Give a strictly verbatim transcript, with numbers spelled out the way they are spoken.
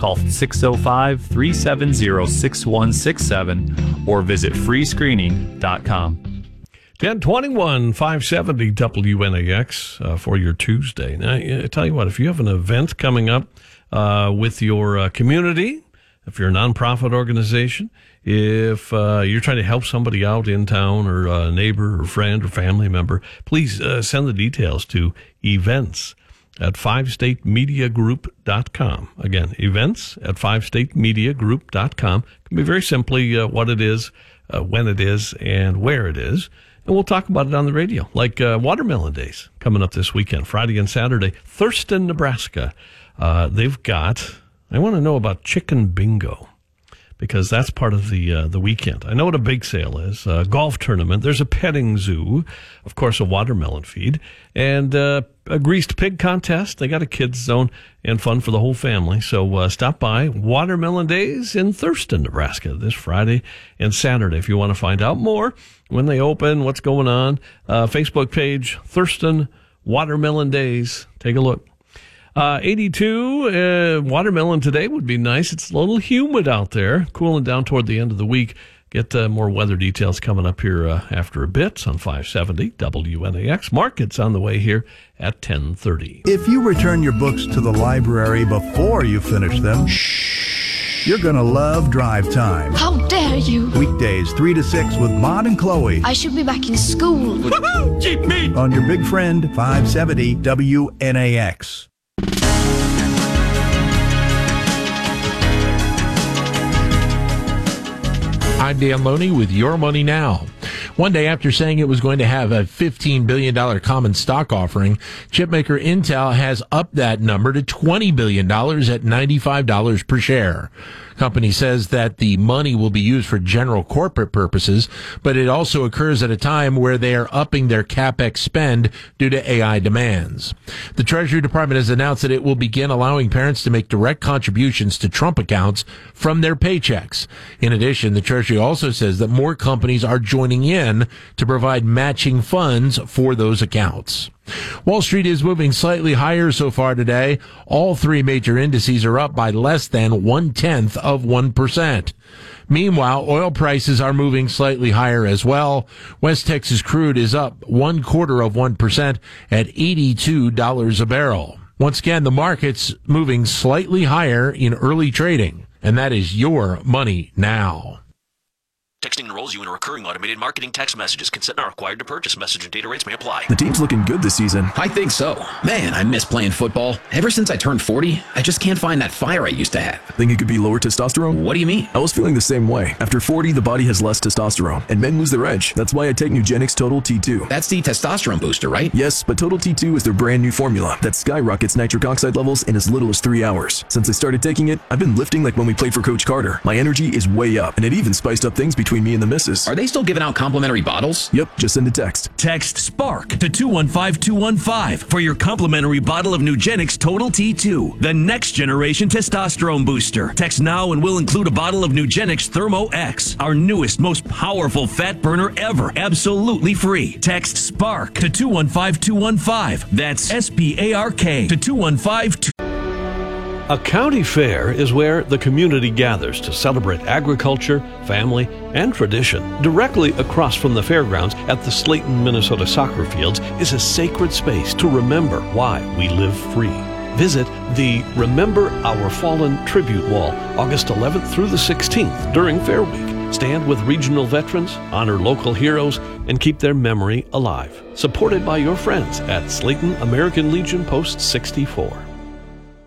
Call six oh five, three seven zero, six one six seven or visit free screening dot com. ten twenty-one, five seventy W N A X uh, for your Tuesday. Now, I tell you what, if you have an event coming up uh, with your uh, community, if you're a nonprofit organization, if uh, you're trying to help somebody out in town or a neighbor or friend or family member, please uh, send the details to events at five state media group dot com. Again, events at five state media group dot com. It can be very simply uh, what it is, uh, when it is, and where it is. And we'll talk about it on the radio, like uh, Watermelon Days coming up this weekend, Friday and Saturday. Thurston, Nebraska. Uh, they've got, I want to know about Chicken Bingo, because that's part of the uh, the weekend. I know what a bake sale is, a golf tournament. There's a petting zoo, of course, a watermelon feed, and uh, a greased pig contest. They got a kids zone and fun for the whole family. So uh, stop by Watermelon Days in Thurston, Nebraska, this Friday and Saturday. If you want to find out more, when they open, what's going on, uh, Facebook page, Thurston Watermelon Days. Take a look. Uh, eighty-two, uh, watermelon today would be nice. It's a little humid out there, cooling down toward the end of the week. Get uh, more weather details coming up here uh, after a bit on five seventy W N A X. Market's on the way here at ten thirty. If you return your books to the library before you finish them, shh, you're going to love Drive Time. How dare you? Weekdays, three to six with Maud and Chloe. I should be back in school. Woohoo! Cheap meat! On your big friend, five seventy W N A X. I'm Dan Loney with Your Money Now. One day after saying it was going to have a fifteen billion dollars common stock offering, chipmaker Intel has upped that number to twenty billion dollars at ninety-five dollars per share. Company says that the money will be used for general corporate purposes, but it also occurs at a time where they are upping their CapEx spend due to A I demands. The Treasury Department has announced that it will begin allowing parents to make direct contributions to Trump accounts from their paychecks. In addition, the Treasury also says that more companies are joining in to provide matching funds for those accounts. Wall Street is moving slightly higher so far today. All three major indices are up by less than one-tenth of one percent. Meanwhile, oil prices are moving slightly higher as well. West Texas crude is up one quarter of one percent at eighty-two dollars a barrel. Once again, the market's moving slightly higher in early trading, and that is Your Money Now. Texting enrolls you in a recurring automated marketing text messages. Consent not required to purchase. Message and data rates may apply. The team's looking good this season. I think so. Man, I miss playing football. Ever since I turned forty, I just can't find that fire I used to have. Think it could be lower testosterone? What do you mean? I was feeling the same way. After forty, the body has less testosterone, and men lose their edge. That's why I take Nugenix Total T two. That's the testosterone booster, right? Yes, but Total T two is their brand new formula that skyrockets nitric oxide levels in as little as three hours. Since I started taking it, I've been lifting like when we played for Coach Carter. My energy is way up, and it even spiced up things between me and the missus. Are they still giving out complimentary bottles? Yep, just send a text. Text SPARK to two one five two one five for your complimentary bottle of Nugenix Total T two, the next generation testosterone booster. Text now and we'll include a bottle of Nugenix Thermo X, our newest, most powerful fat burner ever, absolutely free. Text SPARK to two one five two one five. That's S P A R K to two one five two. A county fair is where the community gathers to celebrate agriculture, family, and tradition. Directly across from the fairgrounds at the Slayton, Minnesota soccer fields is a sacred space to remember why we live free. Visit the Remember Our Fallen Tribute Wall August eleventh through the sixteenth during Fair Week. Stand with regional veterans, honor local heroes, and keep their memory alive. Supported by your friends at Slayton American Legion Post sixty-four.